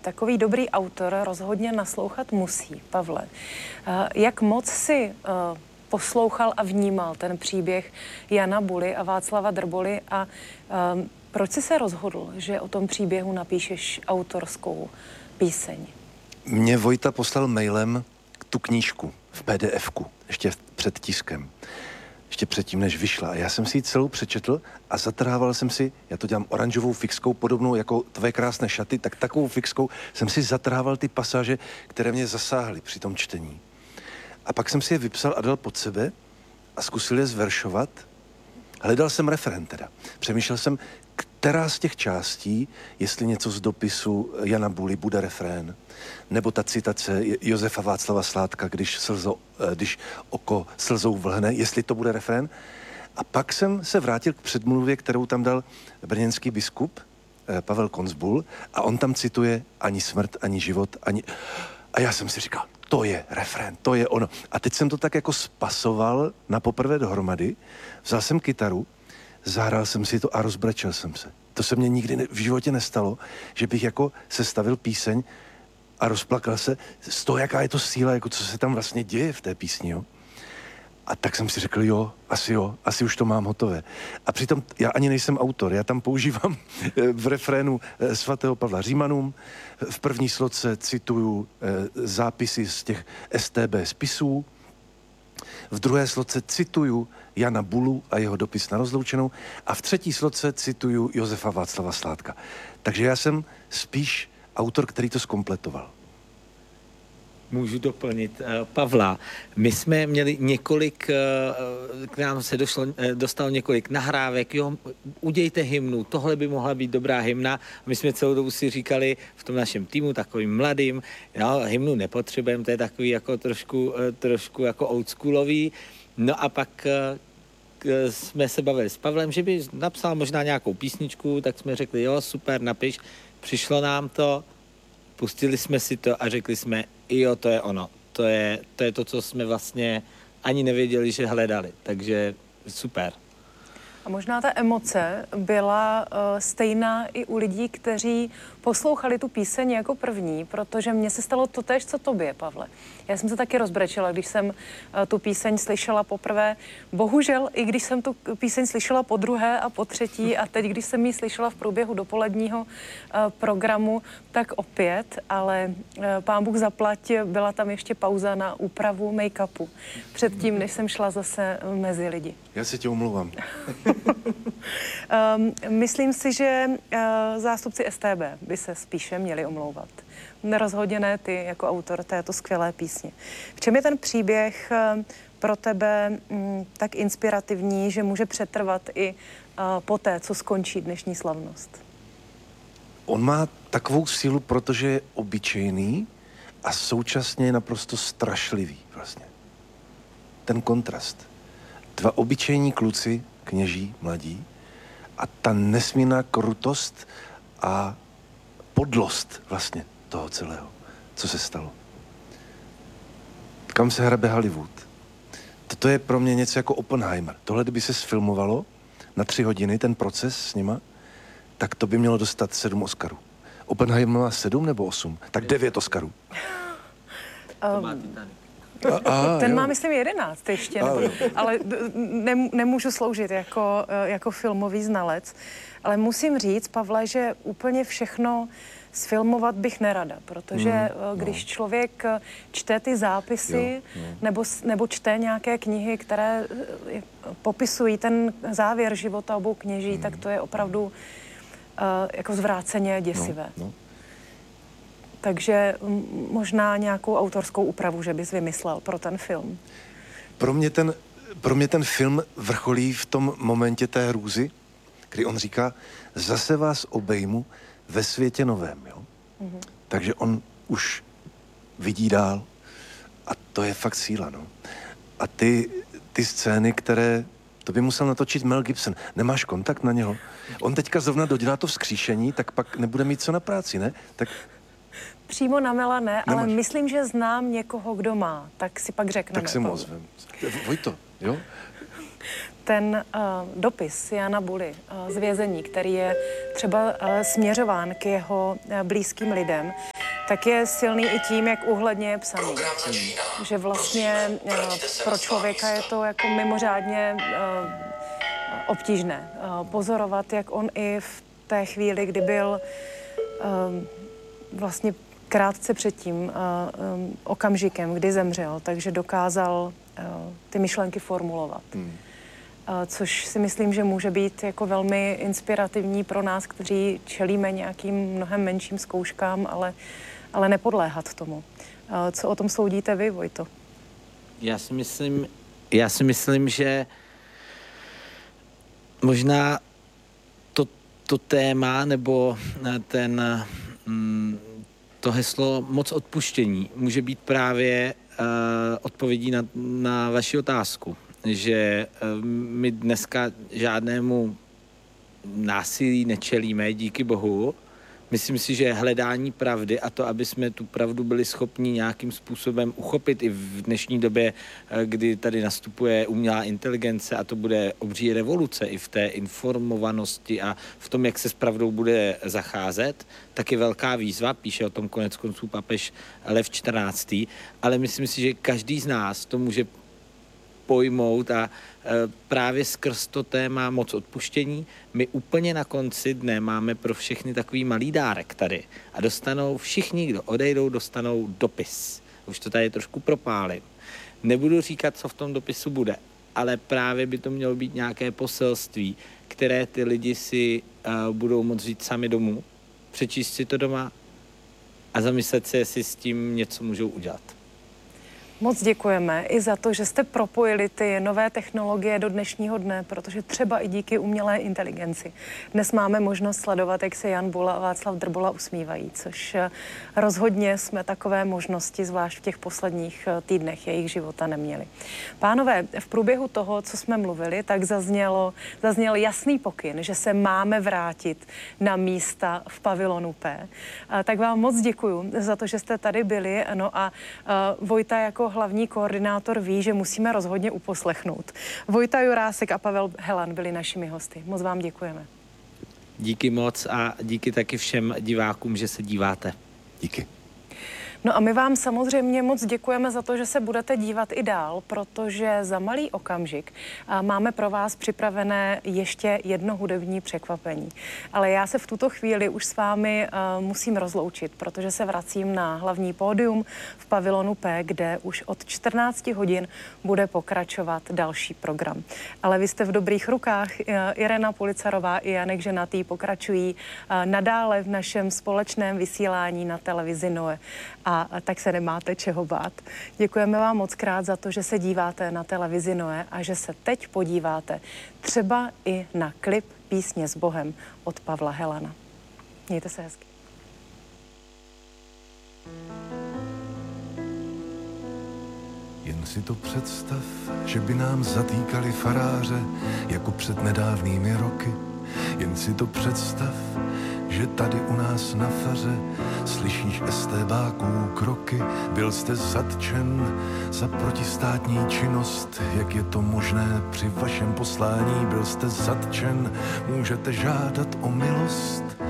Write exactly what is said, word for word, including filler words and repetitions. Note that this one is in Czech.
takový dobrý autor rozhodně naslouchat musí, Pavle. Jak moc si poslouchal a vnímal ten příběh Jana Buly a Václava Drboly a proč jsi se rozhodl, že o tom příběhu napíšeš autorskou píseň? Mě Vojta poslal mailem tu knížku v P D F ku, ještě před tiskem. Ještě předtím, než vyšla. A já jsem si ji celou přečetl a zatrhával jsem si, já to dělám oranžovou fixkou, podobnou jako tvoje krásné šaty, tak takovou fixkou jsem si zatrhával ty pasáže, které mě zasáhly při tom čtení. A pak jsem si je vypsal a dal pod sebe a zkusil je zveršovat. Hledal jsem refrén teda. Přemýšlel jsem, která z těch částí, jestli něco z dopisu Jana Buly bude refrén, nebo ta citace Josefa Václava Sládka, když, slzo, když oko slzou vlhne, jestli to bude refrén. A pak jsem se vrátil k předmluvě, kterou tam dal brněnský biskup Pavel Konzbul a on tam cituje ani smrt, ani život, ani... A já jsem si říkal, to je refrén, to je ono. A teď jsem to tak jako spasoval na poprvé dohromady, vzal jsem kytaru, zahrál jsem si to a rozbrečel jsem se. To se mně nikdy ne, v životě nestalo, že bych jako sestavil píseň a rozplakal se z toho, jaká je to síla, jako co se tam vlastně děje v té písni, jo. A tak jsem si řekl, jo, asi jo, asi už to mám hotové. A přitom já ani nejsem autor, já tam používám v refrénu svatého Pavla Římanům, v první sloce cituju zápisy z těch S T B spisů, v druhé sloce cituju Jana Bulu a jeho dopis na rozloučenou a v třetí sloce cituju Josefa Václava Sládka. Takže já jsem spíš autor, který to zkompletoval. Můžu doplnit uh, Pavla. My jsme měli několik, uh, k nám se došlo, uh, dostalo několik nahrávek, jo, udějte hymnu, tohle by mohla být dobrá hymna. My jsme celou dobu si říkali v tom našem týmu, takovým mladým, jo, hymnu nepotřebujeme, to je takový jako trošku, uh, trošku jako oldschoolový. No a pak uh, jsme se bavili s Pavlem, že by napsal možná nějakou písničku, tak jsme řekli, jo, super, napiš. Přišlo nám to, pustili jsme si to a řekli jsme, jo, to je ono. To je, to je to, co jsme vlastně ani nevěděli, že hledali. Takže super. A možná ta emoce byla uh, stejná i u lidí, kteří poslouchali tu píseň jako první, protože mně se stalo totéž, co tobě, Pavle. Já jsem se taky rozbrečela, když jsem uh, tu píseň slyšela poprvé. Bohužel, i když jsem tu píseň slyšela po druhé a po třetí a teď, když jsem ji slyšela v průběhu dopoledního uh, programu, tak opět, ale uh, pán Bůh zaplať, byla tam ještě pauza na úpravu make-upu předtím, než jsem šla zase mezi lidi. Já se tě omlouvám. um, myslím si, že uh, zástupci S T B by se spíše měli omlouvat. Nerozhodně ne ty jako autor této skvělé písně. V čem je ten příběh uh, pro tebe um, tak inspirativní, že může přetrvat i uh, poté, co skončí dnešní slavnost? On má takovou sílu, protože je obyčejný a současně je naprosto strašlivý vlastně. Ten kontrast. Dva obyčejní kluci, kněží, mladí, a ta nesmírná krutost a podlost vlastně toho celého, co se stalo. Kam se hrabe Hollywood? Toto je pro mě něco jako Oppenheimer. Tohle, kdyby se sfilmovalo na tři hodiny, ten proces s nima, tak to by mělo dostat sedm Oscarů. Oppenheimer má sedm nebo osm? Tak devět Oscarů. Um. A, a, ten jo. má, myslím, jedenáct ještě, a, nebo, ale ne, nemůžu sloužit jako, jako filmový znalec, ale musím říct, Pavle, že úplně všechno sfilmovat bych nerada, protože mm, když no. člověk čte ty zápisy jo, jo. Nebo, nebo čte nějaké knihy, které popisují ten závěr života obou kněží, mm. tak to je opravdu uh, jako zvráceně děsivé. No, no. Takže možná nějakou autorskou úpravu, že bys vymyslel pro ten film. Pro mě ten, pro mě ten film vrcholí v tom momentě té hrůzy, kdy on říká, zase vás obejmu ve světě novém, jo? Mm-hmm. Takže on už vidí dál a to je fakt síla, no. A ty, ty scény, které, to by musel natočit Mel Gibson. Nemáš kontakt na něho? On teďka zrovna dodělá to vzkříšení, tak pak nebude mít co na práci, ne? Tak přímo na Mela ne, ale Nemáš. Myslím, že znám někoho, kdo má, tak si pak řekneme. Tak se mu ozvem. Vojto, jo? Ten uh, dopis Jana Buly uh, z vězení, který je třeba uh, směřován k jeho uh, blízkým lidem, tak je silný i tím, jak úhledně je psaný. Že vlastně pro člověka je to jako mimořádně obtížné pozorovat, jak on i v té chvíli, kdy byl vlastně krátce před tím okamžikem, kdy zemřel, takže dokázal ty myšlenky formulovat. Hmm. Což si myslím, že může být jako velmi inspirativní pro nás, kteří čelíme nějakým mnohem menším zkouškám, ale, ale nepodléhat tomu. Co o tom soudíte vy, Vojto? Já si myslím, já si myslím, že možná to, to téma nebo ten, to heslo moc odpuštění může být právě uh, odpovědí na, na vaši otázku. Že my dneska žádnému násilí nečelíme, díky bohu. Myslím si, že hledání pravdy a to, aby jsme tu pravdu byli schopni nějakým způsobem uchopit i v dnešní době, kdy tady nastupuje umělá inteligence a to bude obří revoluce i v té informovanosti a v tom, jak se s pravdou bude zacházet, tak je velká výzva, píše o tom konec konců papež Lev čtrnáctý. Ale myslím si, že každý z nás to může pojmout a e, právě skrz to téma moc odpuštění my úplně na konci dne máme pro všechny takový malý dárek tady a dostanou všichni, kdo odejdou, dostanou dopis. Už to tady trošku propálím. Nebudu říkat, co v tom dopisu bude, ale právě by to mělo být nějaké poselství, které ty lidi si e, budou moct říct sami domů, přečíst si to doma a zamyslet se, jestli s tím něco můžou udělat. Moc děkujeme i za to, že jste propojili ty nové technologie do dnešního dne, protože třeba i díky umělé inteligenci dnes máme možnost sledovat, jak se Jan Bula a Václav Drbola usmívají, což rozhodně jsme takové možnosti, zvlášť v těch posledních týdnech jejich života, neměli. Pánové, v průběhu toho, co jsme mluvili, tak zaznělo, zazněl jasný pokyn, že se máme vrátit na místa v pavilonu P. A tak vám moc děkuju za to, že jste tady byli. No a uh, Vojta jako hlavní koordinátor ví, že musíme rozhodně uposlechnout. Vojta Jurásek a Pavel Helan byli našimi hosty. Moc vám děkujeme. Díky moc a díky taky všem divákům, že se díváte. Díky. No a my vám samozřejmě moc děkujeme za to, že se budete dívat i dál, protože za malý okamžik máme pro vás připravené ještě jedno hudební překvapení. Ale já se v tuto chvíli už s vámi uh, musím rozloučit, protože se vracím na hlavní pódium v pavilonu P, kde už od čtrnácti hodin bude pokračovat další program. Ale vy jste v dobrých rukách. Irena Policarová i Janek Ženatý pokračují uh, nadále v našem společném vysílání na televizi Noe. A A tak se nemáte čeho bát. Děkujeme vám moc krát za to, že se díváte na televizi Noe a že se teď podíváte třeba i na klip Písně s Bohem od Pavla Helana. Mějte se hezky. Jen si to představ, že by nám zatýkali faráře jako před nedávnými roky. Jen si to představ, že tady u nás na faře slyšíš estébáků kroky. Byl jste zatčen za protistátní činnost, jak je to možné při vašem poslání. Byl jste zatčen, můžete žádat o milost.